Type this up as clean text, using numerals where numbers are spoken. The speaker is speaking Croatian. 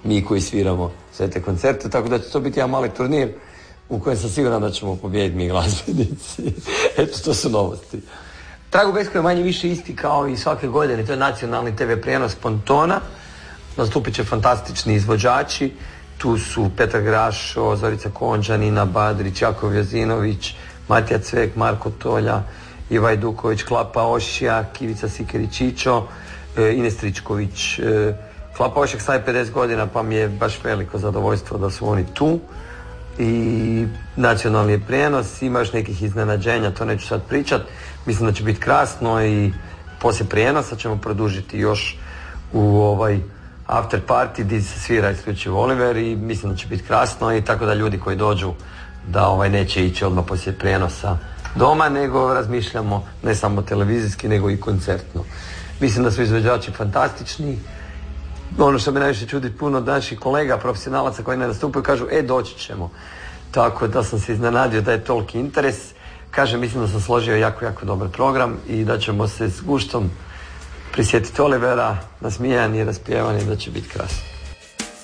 mi koji sviramo sve te koncerte, tako da će to biti jedan mali turnir u kojem sam siguran da ćemo pobijediti mi glazbenici. Eto, to su novosti. Trag u beskraju je manje više isti kao i svake godine, to je nacionalni TV prijenos Pontona. Nastupit će fantastični izvođači, tu su Petar Grašo, Zorica Konđa, Nina Badrić, Jakov Jozinović, Matija Cvek, Marko Tolja, Ivaj Duković, Klapa Ošijak, Ivica Sikerić-Ičo, Ines Tričković. Klapa Ošijak staje 50 godina pa mi je baš veliko zadovoljstvo da su oni tu. I nacionalni je prijenos, ima još nekih iznenađenja, to neću sad pričat. Mislim da će biti krasno i poslije prijenosa ćemo produžiti još u after party gdje se svira isključivo Oliver i mislim da će biti krasno i tako da ljudi koji dođu da neće ići odmah poslije prijenosa doma, nego razmišljamo ne samo televizijski nego i koncertno. Mislim da su izvođači fantastični. Ono što me najviše čudi, puno naših kolega, profesionalaca koji ne nastupaju kažu doći ćemo. Tako da sam se iznenadio da je toliki interes. Kažem, mislim da sam složio jako, jako dobar program i da ćemo se s guštom prisjetiti Olivera, nasmijani i raspjevani, da će biti krasno.